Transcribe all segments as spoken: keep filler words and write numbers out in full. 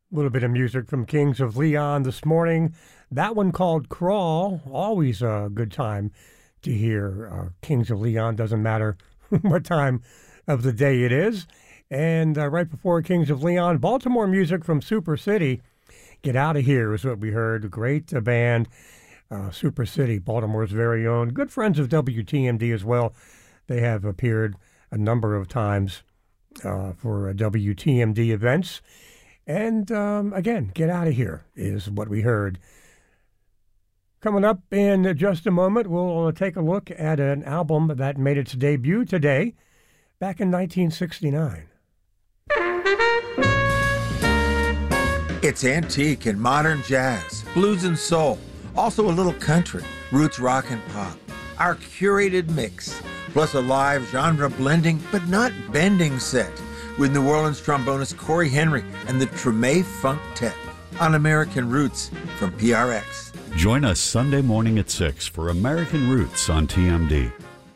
A little bit of music from Kings of Leon this morning. That one called Crawl, always a good time to hear uh, Kings of Leon, doesn't matter what time of the day it is. And uh, right before Kings of Leon, Baltimore music from Super City. Get Out of Here is what we heard. A great uh, band, uh, Super City, Baltimore's very own. Good friends of W T M D as well. They have appeared a number of times uh, for uh, W T M D events. And um, again, Get Out of Here is what we heard. Coming up in just a moment, we'll take a look at an album that made its debut today, back in nineteen sixty-nine. It's antique and modern jazz, blues and soul, also a little country, roots rock and pop. Our curated mix, plus a live genre blending but not bending set with New Orleans trombonist Corey Henry and the Treme Funktet on American Roots from P R X. Join us Sunday morning at six for American Roots on T M D.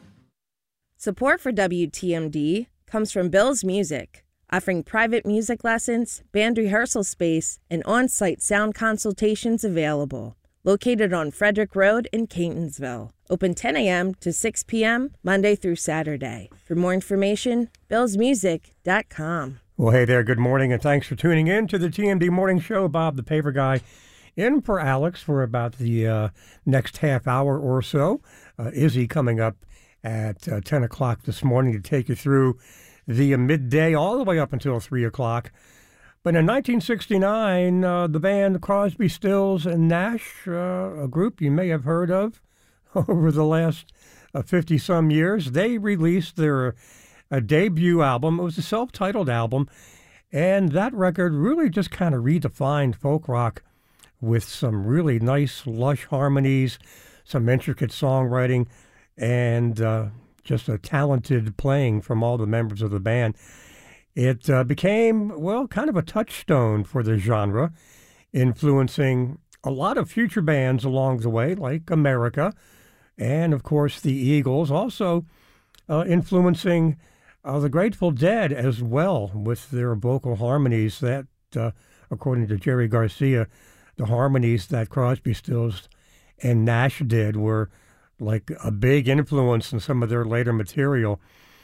Support for W T M D comes from Bill's Music, offering private music lessons, band rehearsal space, and on-site sound consultations available. Located on Frederick Road in Catonsville. Open ten a.m. to six p.m. Monday through Saturday. For more information, bills music dot com. Well, hey there, good morning, and thanks for tuning in to the T M D Morning Show. Bob the Paper Guy in for Alex for about the uh, next half hour or so. Uh, Izzy coming up at uh, ten o'clock this morning to take you through the uh, midday all the way up until three o'clock. But in nineteen sixty-nine, uh, the band Crosby, Stills, and Nash, uh, a group you may have heard of over the last uh, fifty-some years, they released their uh, debut album. It was a self-titled album, and that record really just kind of redefined folk rock with some really nice, lush harmonies, some intricate songwriting, and uh, just a talented playing from all the members of the band. It uh, became, well, kind of a touchstone for the genre, influencing a lot of future bands along the way, like America, and, of course, the Eagles, also uh, influencing uh, the Grateful Dead as well with their vocal harmonies that, uh, according to Jerry Garcia, the harmonies that Crosby, Stills, and Nash did were like a big influence in some of their later material.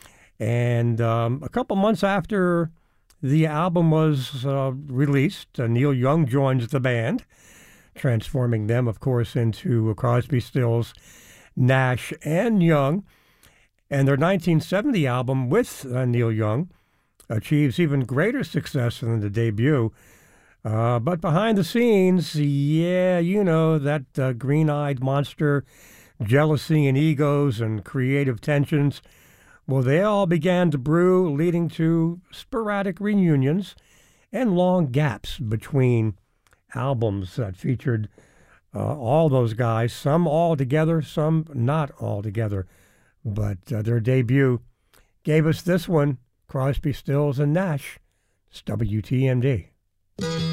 And um, a couple months after the album was uh, released, uh, Neil Young joins the band, transforming them, of course, into Crosby, Stills, Nash, and Young. And their nineteen seventy album with uh, Neil Young achieves even greater success than the debut. Uh, but behind the scenes, yeah, you know, that uh, green-eyed monster, jealousy and egos and creative tensions, well, they all began to brew, leading to sporadic reunions and long gaps between albums that featured uh, all those guys, some all together, some not all together. But uh, their debut gave us this one, Crosby, Stills, and Nash. It's W T M D.